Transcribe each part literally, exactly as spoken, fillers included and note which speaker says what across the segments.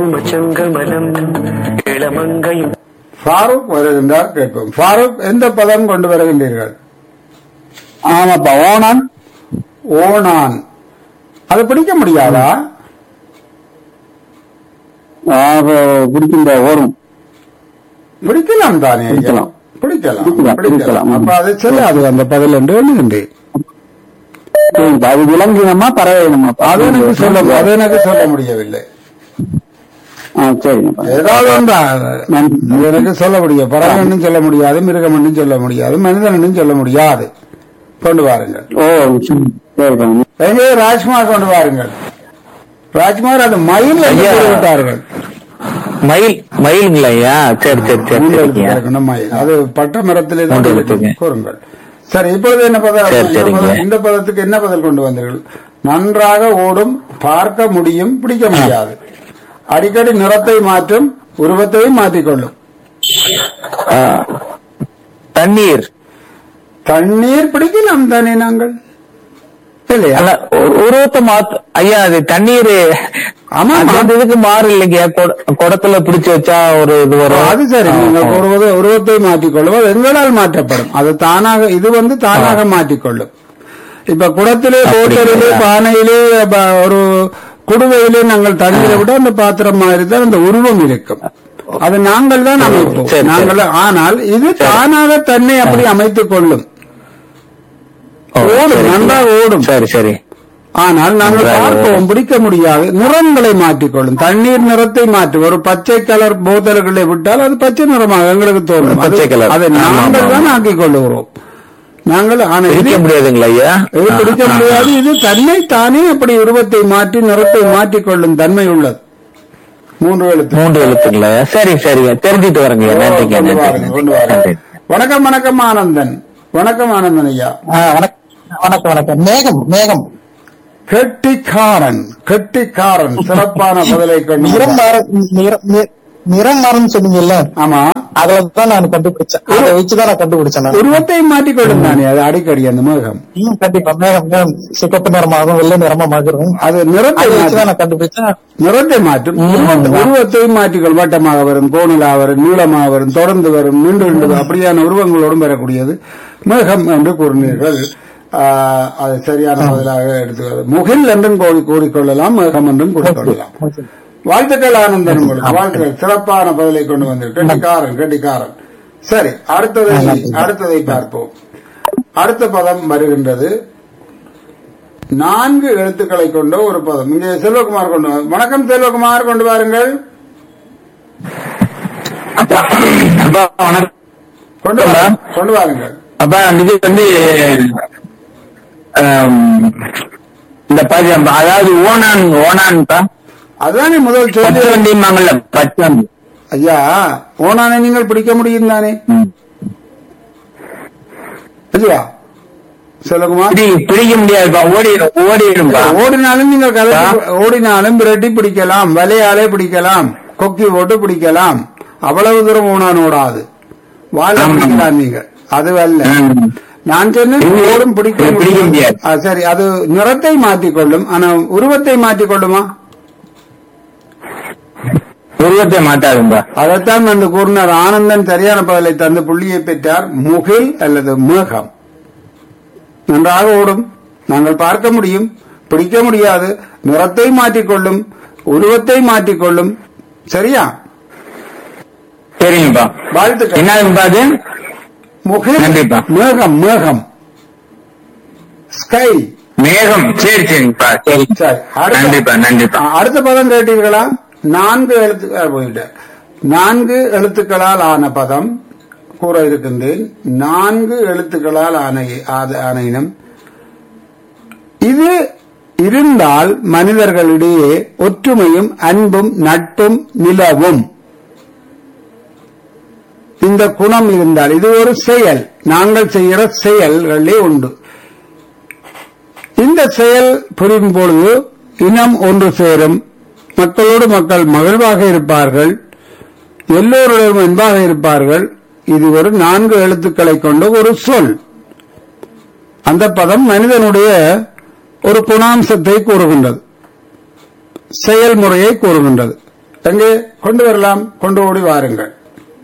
Speaker 1: மச்சங்கமலம் இளமங்கையும்
Speaker 2: ஃபாரூக் வருகின்றார் கேட்போம். ஃபாரூக் எந்த பதம் கொண்டு வருகின்றீர்கள்?
Speaker 3: ஆமாப்பா, ஓணான்.
Speaker 2: ஓணான். அது பிடிக்க முடியாதா?
Speaker 3: பிடிக்கின்ற ஓடும்
Speaker 2: பிடிக்கலாம் தானே?
Speaker 3: பிடிக்கலாம்.
Speaker 2: பிடிக்கலாம்
Speaker 3: பிடிக்கலாம்,
Speaker 2: பிடிக்கலாம்.
Speaker 3: பிடிக்கலாம்.
Speaker 2: அப்ப அது செல்லாது அந்த பதில் என்று எண்ணுகின்றேன்.
Speaker 3: அது விலங்கினமா பறவை இனமா?
Speaker 2: அது எனக்கு சொல்ல அது எனக்கு சொல்ல முடியவில்லை.
Speaker 3: சரிங்கப்பா.
Speaker 2: ஏதாவது ஒன்றா அது எனக்கு சொல்ல முடியும். பறவைன்னு சொல்ல முடியாது, மிருகம் சொல்ல முடியாது, மனிதனும் சொல்ல முடியாது. கொண்டு வாருங்கள்.
Speaker 3: ஓ சரிப்பா.
Speaker 2: எங்கே ராஜ்குமார் கொண்டு வாருங்கள். ராஜ்குமார் அது மயில் என்று கூறிவிட்டார்கள்.
Speaker 4: மயில் மயிலுங்களையா? சரி சரி சரி
Speaker 2: இருக்கணும் மயில். அது பட்ட மரத்திலே தான்
Speaker 4: மூன்று
Speaker 2: இருக்கும்.
Speaker 4: எழுத்துங்க.
Speaker 2: கூறுங்கள். சரி, இப்பொழுது என்ன
Speaker 4: சரி, சரிங்க.
Speaker 2: பதம்? இந்த பதத்துக்கு என்ன பதில் கொண்டு வந்தீர்கள்? நன்றாக ஓடும், பார்க்க முடியும், பிடிக்க முடியாது, அடிக்கடி நிறத்தை மாற்றும், உருவத்தையும் மாற்றிக்கொள்ளும்.
Speaker 4: ஆ, தண்ணீர்.
Speaker 2: தண்ணீர் பிடிக்கலாம் தானே நாங்கள் இல்லையா?
Speaker 4: அல்ல, ஒரு- உருவத்தை மாத்து ஐயா. அது தண்ணீர்.
Speaker 2: ஆமா,
Speaker 4: அது வந்து இதுக்கு மாறு இல்லைங்க. குடத்துல பிடிச்சு வச்சா ஒரு இது வரும்.
Speaker 2: அது சரி. நீங்கள் கூறுவது உருவத்தை மாற்றிக்கொள்ளும், எங்களால் மாற்றப்படும். அது தானாக, இது வந்து தானாக மாற்றிக்கொள்ளும். இப்ப குடத்திலே, போட்டரிலே, பானையிலே, ப- ஒரு குடுவையிலே நாங்கள் தண்ணீரை விட அந்த பாத்திரம் மாதிரி தான் அந்த உருவம் இருக்கும். அது நாங்கள் தான் அமைப்போம்.
Speaker 4: சரி, சரி.
Speaker 2: நாங்கள். ஆனால் இது தானாக தன்னை அப்படி அமைத்துக் கொள்ளும்.
Speaker 4: ஓ,
Speaker 2: ஓடும்,
Speaker 4: சரி,
Speaker 2: நன்றாக ஓடும்.
Speaker 4: சரி சரி.
Speaker 2: ஆனால் நாங்கள்
Speaker 4: நன்றாக
Speaker 2: பார்க்கவும் பிடிக்க முடியாது. நிறங்களை மாற்றிக்கொள்ளும். தண்ணீர் நிறத்தை மாற்றி ஒரு பச்சை கலர் போத்தல்களை விட்டால் அது பச்சை நிறமாக எங்களுக்கு தோணும்.
Speaker 4: பச்சை கலர்.
Speaker 2: அதை
Speaker 4: ஆமா,
Speaker 2: நாங்கள்
Speaker 4: ஆமா.
Speaker 2: தான் ஆக்கிக் கொள்ளுகிறோம். நாங்கள். ஆனால்
Speaker 4: பிடிக்க
Speaker 2: இது
Speaker 4: முடியாதுங்களா ஐயா?
Speaker 2: இது பிடிக்க
Speaker 4: ஆ, ஆ,
Speaker 2: முடியாது. இது தன்னை தானே அப்படி உருவத்தை மாற்றி நிறத்தை மாற்றிக்கொள்ளும் தன்மை உள்ளது. மூன்று எழுத்து.
Speaker 4: மூன்று எழுத்துங்களா? சரி சரிங்க, தெரிஞ்சுட்டு வரேங்க. நன்றிங்க
Speaker 2: கொண்டு
Speaker 4: நன்றி
Speaker 2: வாருங்க, கொண்டு வாருங்க.
Speaker 4: நன்றி.
Speaker 2: வணக்கம் வணக்கம் ஆனந்தன். வணக்கம் ஆனந்தன் ஐயா.
Speaker 3: வணக்கம் வணக்கம் வணக்கம். மேகம் மேகம்.
Speaker 2: கெட்டிக்காரன் கெட்டிக்காரன் சிறப்பான பதிலை கொண்டு
Speaker 3: நிறம் மாற நிற- நி- நிறம் மாறும் சொன்னீங்கல்ல,
Speaker 2: ஆமா.
Speaker 3: அதான் நான் கண்டுபிடிச்சேன். அதை வச்சுதான் நான் கண்டுபிடிச்சேன். நான்.
Speaker 2: உருவத்தை மாற்றிக்கொள்ளும் தானே அது அடிக்கடி அந்த மேகம்.
Speaker 3: ம், கண்டிப்பா. மேகம் மேகம் சிவப்பு நிறமாகும், வெள்ளை நிறமா மாறும்.
Speaker 2: அது நிறத்தை
Speaker 3: அதை
Speaker 2: மாற்றும்.
Speaker 3: வச்சுதான் நான் கண்டுபிடிச்சேன்.
Speaker 2: நிறத்தை மாற்றும்.
Speaker 3: ம்.
Speaker 2: உருவத்தை- உருவத்தையும் மாற்றிக்கொள். வட்டமாக வரும், கோணலாக வரும், நீளமாக வரும், தொடர்ந்து வரும், நீண்டு நின்று வரும். அப்படியான உருவங்களோடும் வரக்கூடியது மேகம் என்று கூறினீர்கள். ஆஹ், அது சரியான பதிலாக எடுத்துக்கிறது. முகில் என்றும் கூறி- கூறிக்கொள்ளலாம், மேகம் என்றும் கூறிக்கொள்ளலாம். வாழ்த்துக்கள் ஆனந்தன், உங்களுக்கு வாழ்த்துக்கள். சிறப்பான பதிலை கொண்டு வந்தீர்கள். கெட்டிக்காரன் கெட்டிக்காரன். சரி, அடுத்ததை அடுத்ததை பார்ப்போம். அடுத்த பதம் வருகின்றது. நான்கு எழுத்துக்களை கொண்ட ஒரு பதம். இங்கே செல்வகுமார் கொண்டு வா- வணக்கம் செல்வகுமார், கொண்டு வாருங்கள்.
Speaker 4: அப்பா, வணக்கம்.
Speaker 2: கொண்டு வா கொண்டு வாருங்கள்.
Speaker 4: அப்பா, இது வந்து ஆம், இந்த பதம் அதாவது ஓனான் ஓனான்ப்பா.
Speaker 2: அதுதானே முதல்
Speaker 4: பச்சை
Speaker 2: சொல்லி.
Speaker 4: வண்டிமாங்கல்ல, பச்சை வண்டி.
Speaker 2: ஐயா, ஓனானை நீங்கள் பிடிக்க முடியும் தானே?
Speaker 4: ம்.
Speaker 2: இல்லையா செல்வகுமார்?
Speaker 4: பிடி பிடிக்க முடியாதுப்பா, ஓடிடும் ஓடிடும்பா.
Speaker 2: ஓடினாலும் நீங்கள் கலந்து ஓடினாலும் விரட்டி பிடிக்கலாம், வலையாலே பிடிக்கலாம், கொக்கி போட்டு பிடிக்கலாம். அவ்வளவு தூரம் ஓனான் ஓடாது. வாழ
Speaker 4: ஆமா.
Speaker 2: பிடிக்கலாம் நீங்கள். அது அல்ல
Speaker 4: ம்.
Speaker 2: நான் சொன்னேன்.
Speaker 4: இது
Speaker 2: ஓடும் பிடிக்க
Speaker 4: இது பிடிக்க
Speaker 2: முடியும்.
Speaker 4: முடியாது.
Speaker 2: ஆ, சரி, அது நிறத்தை மாற்றிக்கொள்ளும். ஆனா உருவத்தை மாற்றிக்கொள்ளுமா?
Speaker 4: உருவத்தை மாட்டாதும்பா.
Speaker 2: அதைத்தான் வந்து கூறினார் ஆனந்தன். சரியான பதிலை தந்து புள்ளியை பெற்றார். முகில் அல்லது மேகம். நன்றாக ஓடும், நாங்கள் பார்க்க முடியும், பிடிக்க முடியாது, நிறத்தை மாற்றிக்கொள்ளும், உருவத்தை மாற்றிக்கொள்ளும். சரியா?
Speaker 4: சரிங்கப்பா.
Speaker 2: வாழ்த்துக்கள்.
Speaker 4: என்னதுப்பா அது?
Speaker 2: முகில்,
Speaker 4: நன்றிப்பா.
Speaker 2: மேகம் மேகம் ஸ்கை.
Speaker 4: மேகம். சரி சரிங்கப்பா, சரி.
Speaker 2: சரி, அடுத்த-
Speaker 4: நன்றிப்பா நன்றிப்பா.
Speaker 2: ஆ, அடுத்த பதம் கேட்டீர்களா? நான்கு எழுத்து போயிட்ட நான்கு எழுத்துக்களால் ஆன பதம் கூற இருக்கின்றேன். நான்கு எழுத்துக்களால் ஆன ஆத- ஆன இனம் இது. இருந்தால் மனிதர்களிடையே ஒற்றுமையும் அன்பும் நட்பும் நிலவும். இந்த குணம் இருந்தால் இது ஒரு செயல். நாங்கள் செய்கிற செயல்களே உண்டு. இந்த செயல் புரியும் பொழுது இனம் ஒன்று சேரும். மக்களோடு மக்கள் மகிழ்வாக இருப்பார்கள், எல்லோருடன் அன்பாக இருப்பார்கள். இது ஒரு நான்கு எழுத்துக்களை கொண்ட ஒரு சொல். அந்த பதம் மனிதனுடைய ஒரு குணாம்சத்தை கூறுகின்றது, செயல்முறையை கூறுகின்றது. எங்கே கொண்டு வரலாம், கொண்டு ஓடி வாருங்கள்.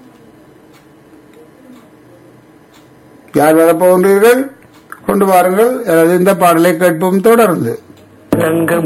Speaker 2: யார் வரப்போகின்றீர்கள்? கொண்டு வாருங்கள். அல்லது இந்த பாடலை கேட்போம் தொடர்ந்து.
Speaker 1: தங்கம்